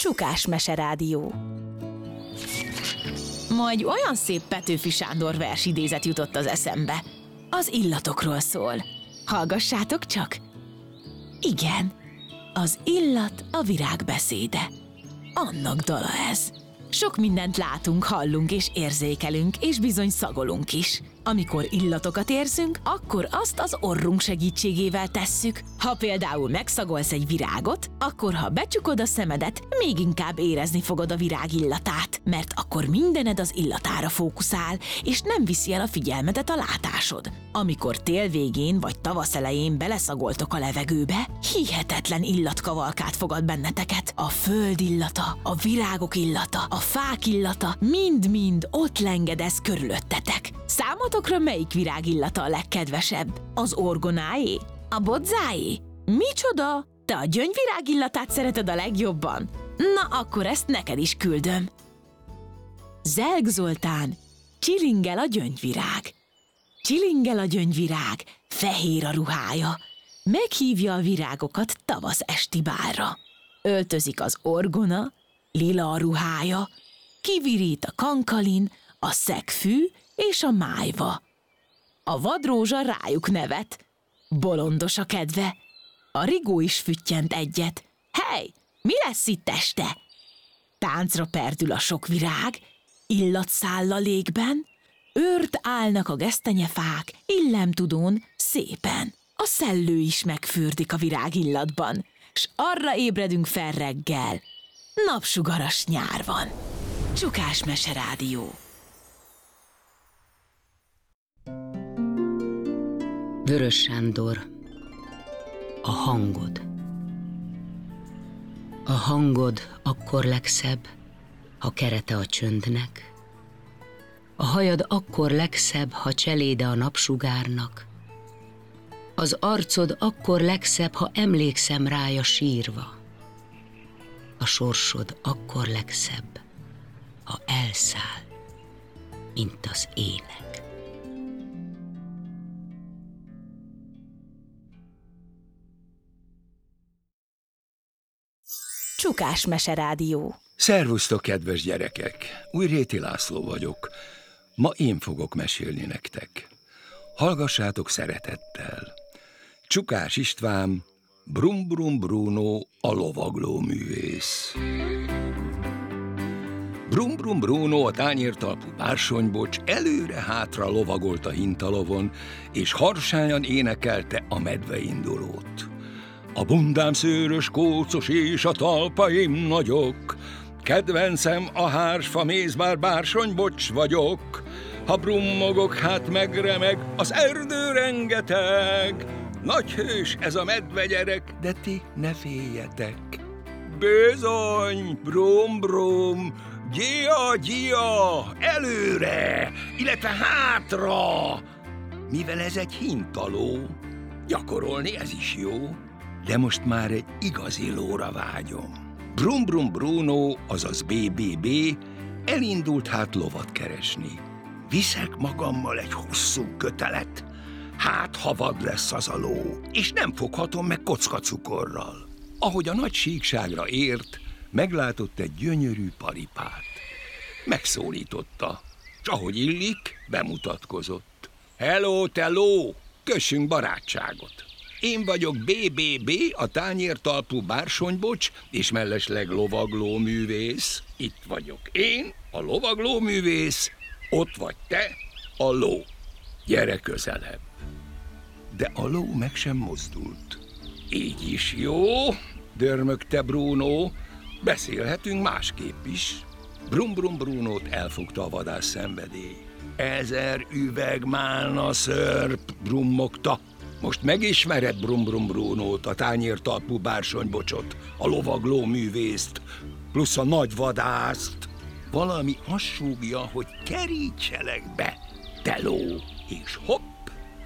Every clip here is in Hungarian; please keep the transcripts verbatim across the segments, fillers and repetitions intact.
Csukás Meserádió. Ma egy olyan szép Petőfi Sándor versidézet jutott az eszembe. Az illatokról szól. Hallgassátok csak! Igen, az illat a virág beszéde. Annak dala ez. Sok mindent látunk, hallunk és érzékelünk, és bizony szagolunk is. Amikor illatokat érzünk, akkor azt az orrunk segítségével tesszük. Ha például megszagolsz egy virágot, akkor ha becsukod a szemedet, még inkább érezni fogod a virág illatát, mert akkor mindened az illatára fókuszál, és nem viszi el a figyelmedet a látásod. Amikor tél végén vagy tavasz elején beleszagoltok a levegőbe, hihetetlen illatkavalkát fogad benneteket. A föld illata, a virágok illata, a fák illata, mind-mind ott lengedez körülöttetek. Számotokra melyik virág illata a legkedvesebb? Az orgonáé? A bodzáé? Micsoda? Te a gyöngyvirág illatát szereted a legjobban? Na, akkor ezt neked is küldöm. Zelg Zoltán, csilingel a gyöngyvirág. Csilingel a gyöngyvirág, fehér a ruhája. Meghívja a virágokat tavasz esti bálra. Öltözik az orgona, lila a ruhája. Kivirít a kankalin, a szegfű és a májva. A vadrózsa rájuk nevet. Bolondos a kedve. A rigó is füttyent egyet. Hey, mi lesz itt este? Táncra perdül a sok virág, illat száll a légben, őrt állnak a gesztenyefák, illemtudón szépen. A szellő is megfürdik a virágillatban, s arra ébredünk fel reggel. Napsugaras nyár van. Csukás Meserádió. Vörös Sándor. A hangod. A hangod akkor legszebb, ha kerete a csöndnek. A hajad akkor legszebb, ha cseléde a napsugárnak. Az arcod akkor legszebb, ha emlékszem rája sírva. A sorsod akkor legszebb, ha elszáll, mint az ének. Csukás Meserádió. Szervusztok, kedves gyerekek! Újréti László vagyok. Ma én fogok mesélni nektek. Hallgassátok szeretettel. Csukás István, Brum Brum Bruno, a lovagló művész. Brum Brum Bruno, a tányértalpú bársonybocs előre-hátra lovagolt a hintalovon, és harsányan énekelte a medveindulót. A bundám szőrös, kócos és a talpaim nagyok, kedvencem a hársfa mézbár bársonybocs vagyok. Ha brummogok, hát megremeg az erdő rengeteg. Nagy hős ez a medvegyerek, de ti ne féljetek. Bizony, brum brum, gyia gyia, előre, illetve hátra. Mivel ez egy hintaló, gyakorolni ez is jó. De most már egy igazi lóra vágyom. Brum Brum Bruno, azaz bé bé bé, elindult hát lovat keresni. Viszek magammal egy hosszú kötelet, hát ha vad lesz az a ló, és nem foghatom meg kockacukorral. Ahogy a nagy síkságra ért, meglátott egy gyönyörű paripát. Megszólította, s ahogy illik, bemutatkozott. Hello, te ló, kössünk barátságot! Én vagyok bé bé bé, a tányértalpú bársonybocs, és mellesleg lovagló művész. Itt vagyok én, a lovagló művész, ott vagy te, a ló. Gyere közelebb. De a ló meg sem mozdult. Így is jó, dörmögte Bruno, beszélhetünk másképp is. Brum Brum Brunót elfogta a vadász szenvedély. Ezer üveg málna szörp, brummogta. Most megismered Brum Brum Brunót, a tányértalpú bársonybocsot, a lovagló művészt, plusz a nagy vadászt. Valami azt súgja, hogy kerítselek be, te ló, és hopp!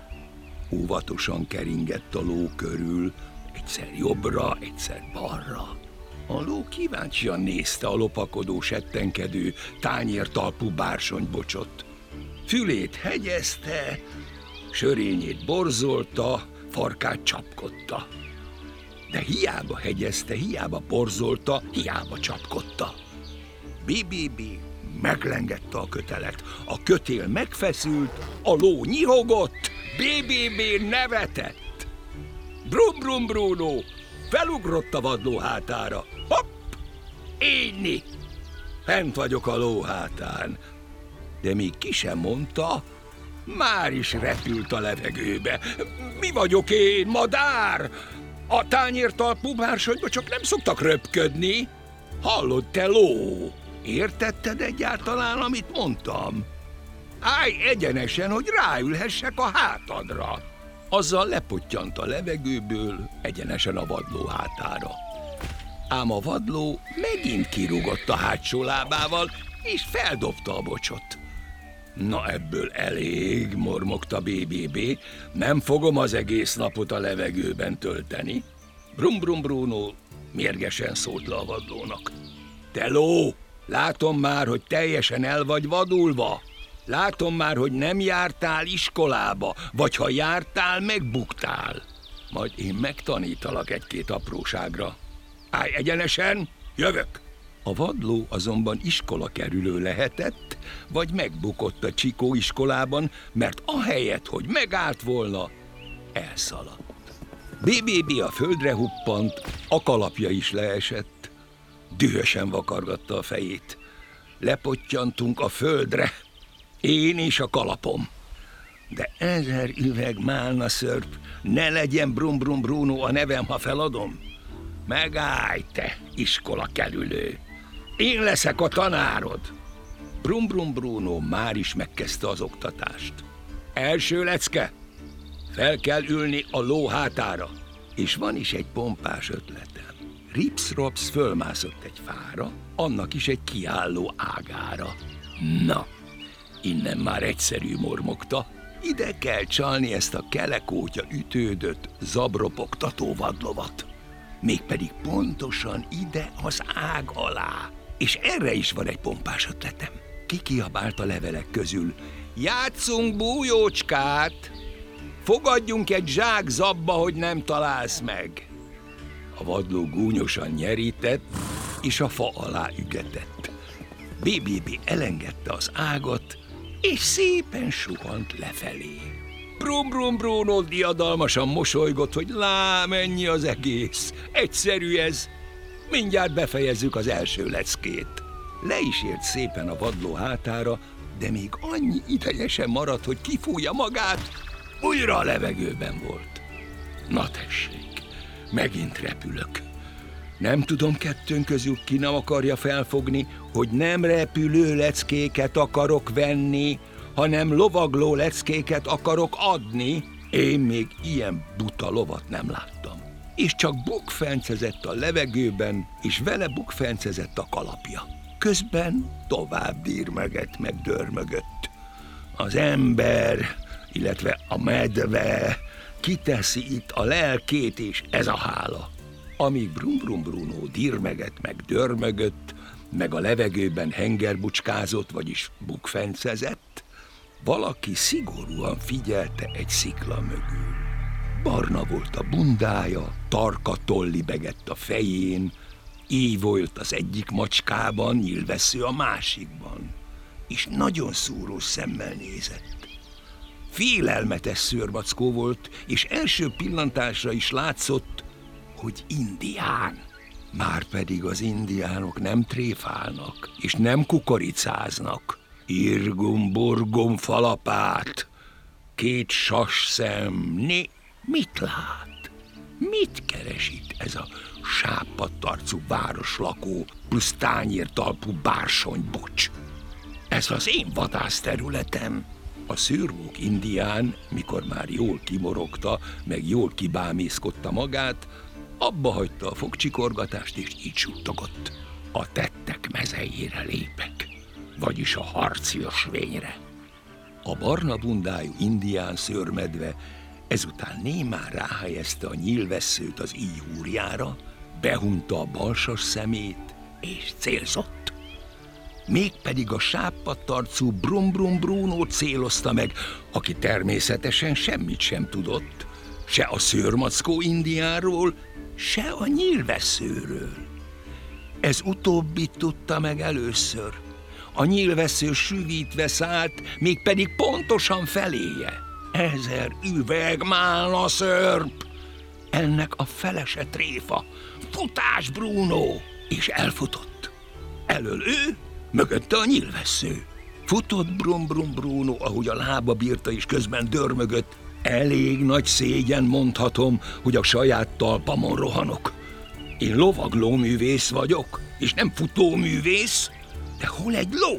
Óvatosan keringett a ló körül, egyszer jobbra, egyszer balra. A ló kíváncsian nézte a lopakodó, settenkedő, tányértalpú bársonybocsot. Fülét hegyezte, sörényét borzolta, farkát csapkodta. De hiába hegyezte, hiába borzolta, hiába csapkodta. bé bé bé meglengette a kötelet, a kötél megfeszült, a ló nyihogott, bé bé bé nevetett. Brum Brum Bruno felugrott a vadló hátára. Hopp! Énni! Fent vagyok a ló hátán. De még ki sem mondta, már is repült a levegőbe. Mi vagyok én, madár? A tányértalpú bársonyba csak nem szoktak röpködni. Hallod, te ló? Értetted egyáltalán, amit mondtam? Állj egyenesen, hogy ráülhessek a hátadra. Azzal lepottyant a levegőből egyenesen a vadló hátára. Ám a vadló megint kirúgott a hátsó lábával, és feldobta a bocsot. Na ebből elég, mormogta bé bé bé, nem fogom az egész napot a levegőben tölteni. Brum Brum Bruno mérgesen szólt le a vadlónak. Te ló, látom már, hogy teljesen el vagy vadulva. Látom már, hogy nem jártál iskolába, vagy ha jártál, megbuktál. Majd én megtanítalak egy-két apróságra. Állj egyenesen, jövök! A vadló azonban iskola kerülő lehetett, vagy megbukott a Csikó iskolában, mert ahelyett, hogy megállt volna, elszaladt. bé bé bé a földre huppant, a kalapja is leesett. Dühösen vakargatta a fejét. Lepottyantunk a földre, én és a kalapom. De ezer üveg málna szörp, ne legyen Brum Brum Bruno a nevem, ha feladom. Megállj, te iskola kerülő! Én leszek a tanárod! Brum Brum Bruno már is megkezdte az oktatást. Első lecke, fel kell ülni a ló hátára. És van is egy pompás ötletem. Rips-Rops fölmászott egy fára, annak is egy kiálló ágára. Na, innen már egyszerű, mormogta. Ide kell csalni ezt a kelekótya ütődött, zabropogtató vadlovat. Mégpedig pontosan ide az ág alá. És erre is van egy pompás ötletem. Kikiabált a levelek közül. Játszunk bújócskát! Fogadjunk egy zsák zabba, hogy nem találsz meg. A vadló gúnyosan nyerített, és a fa alá ügetett. bé bé bé elengedte az ágat, és szépen suhant lefelé. Brum Brum Bruno diadalmasan mosolygott, hogy lám, ennyi az egész. Egyszerű ez. Mindjárt befejezzük az első leckét. Le is ért szépen a vadló hátára, de még annyi ideje sem maradt, hogy kifújja magát, újra a levegőben volt. Na tessék, megint repülök. Nem tudom kettőnk közül ki nem akarja felfogni, hogy nem repülő leckéket akarok venni, hanem lovagló leckéket akarok adni. Én még ilyen buta lovat nem láttam. És csak bukfencezett a levegőben, és vele bukfencezett a kalapja. Közben tovább dirmegett, meg dörmögött. Az ember, illetve a medve kiteszi itt a lelkét, és ez a hála. Amíg Brum Brum Bruno dirmegett, meg dörmögött, meg a levegőben hengerbucskázott, vagyis bukfencezett, valaki szigorúan figyelte egy szikla mögül. Barna volt a bundája, tarka toll libegett a fején, éj volt az egyik macskában, nyilvessző a másikban, és nagyon szúrós szemmel nézett. Félelmetes szőrmackó volt, és első pillantásra is látszott, hogy indián. Márpedig az indiánok nem tréfálnak, és nem kukoricáznak. Irgum-burgum falapát, két sas szem, né, mit lát? Mit keres itt ez a sápadtarcú városlakó plusz tányértalpú bársonybocs? Ez az én vadászterületem. A szőrmók indián, mikor már jól kimorogta, meg jól kibámészkodta magát, abba hagyta a fogcsikorgatást, és így suttogott. A tettek mezejére lépek, vagyis a harci ösvényre. A barna bundájú indián szőrmedve ezután némán ráhelyezte a nyílvesszőt az íjúrjára, behunta a balsas szemét, és célzott. Mégpedig a sápadtarcú Brum Brum Brunót célozta meg, aki természetesen semmit sem tudott, se a szőrmackó indiánról, se a nyílvesszőről. Ez utóbbit tudta meg először. A nyílvessző süvítve szállt, mégpedig pontosan feléje. Ezer üveg málna szörp! Ennek a felese tréfa. Futás, Bruno! És elfutott. Elől ő, mögötte a nyílvessző. Futott Brum Brum Bruno, ahogy a lába bírta, és közben dörmögött. Elég nagy szégyen mondhatom, hogy a saját talpamon rohanok. Én lovaglóművész vagyok, és nem futóművész, de hol egy ló?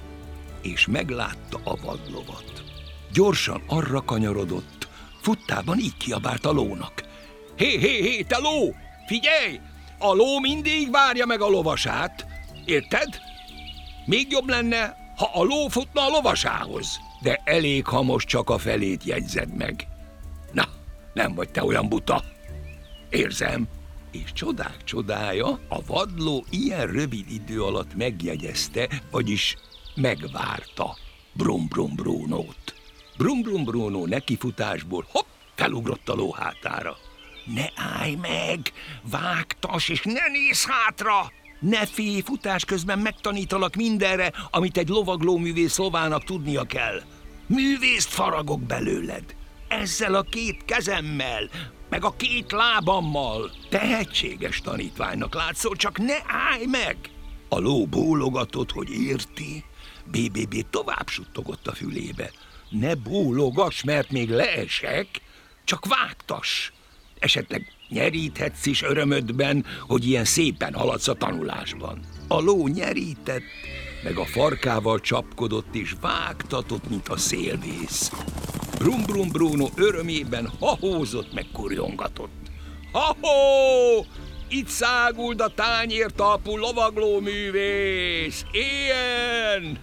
És meglátta a vadlovat. Gyorsan arra kanyarodott, futtában így kiabált a lónak. Hé, hé, hé, te ló! Figyelj! A ló mindig várja meg a lovasát. Érted? Még jobb lenne, ha a ló futna a lovasához. De elég, ha most csak a felét jegyzed meg. Na, nem vagy te olyan buta. Érzem. És csodák csodája, a vadló ilyen rövid idő alatt megjegyezte, vagyis megvárta Brum Brum Brunót. Brum Brum Bruno nekifutásból hopp, felugrott a ló hátára. Ne állj meg, vágtas, és ne nézz hátra! Ne félj, futás közben megtanítalak mindenre, amit egy lovaglóművész lovának tudnia kell. Művészt faragok belőled. Ezzel a két kezemmel, meg a két lábammal. Tehetséges tanítványnak látszol, csak ne állj meg! A ló bólogatott, hogy érti. bé bé bé tovább suttogott a fülébe. Ne bólogass, mert még leesek, csak vágtass. Esetleg nyeríthetsz is örömödben, hogy ilyen szépen haladsz a tanulásban. A ló nyerített, meg a farkával csapkodott és vágtatott, mint a szélvész. Brum Brum Bruno örömében hahózott, meg kurjongatott. Ha-hó! Itt száguld a tányértalpú lovaglóművész! Éljen!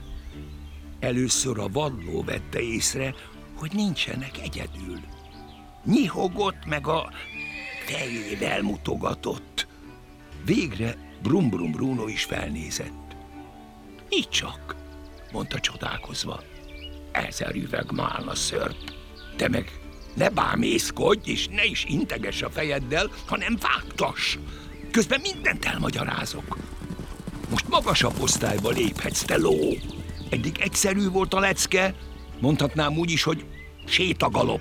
Először a vadló vette észre, hogy nincsenek egyedül. Nyihogott, meg a fejével mutogatott. Végre Brum Brum Bruno is felnézett. Így csak, mondta csodálkozva. Ezer üveg málna szörp. Te meg ne bámészkodj, és ne is integes a fejeddel, hanem vágtass. Közben mindent elmagyarázok. Most magasabb osztályba léphetsz, te ló. Eddig egyszerű volt a lecke, mondhatnám úgy is, hogy sétagalopp.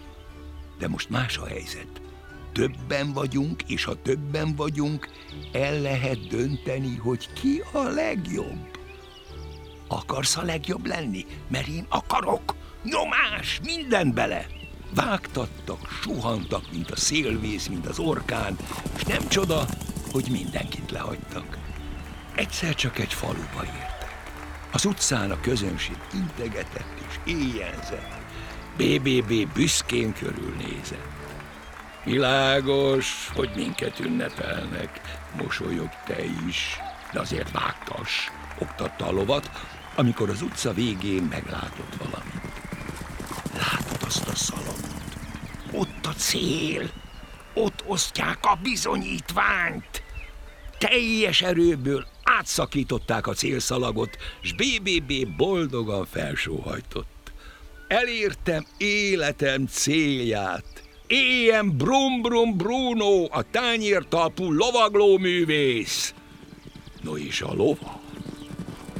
De most más a helyzet. Többen vagyunk, és ha többen vagyunk, el lehet dönteni, hogy ki a legjobb. Akarsz a legjobb lenni? Mert én akarok. Nyomás, minden bele. Vágtattak, suhantak, mint a szélvész, mint az orkán, és nem csoda, hogy mindenkit lehagytak. Egyszer csak egy faluba értek. Az utcán a közönség integetett és éjjelzett. bé bé bé büszkén körülnézett. Világos, hogy minket ünnepelnek, mosolyog te is, de azért vágtass, oktatta a lovat, amikor az utca végén meglátott valamit. Látod azt a szalagot? Ott a cél, ott osztják a bizonyítványt. Teljes erőből átszakították a célszalagot, s bé bé bé boldogan felsóhajtott. Elértem életem célját. Éljen Brum Brum Bruno, a tányértalpú lovaglóművész! No és a lova?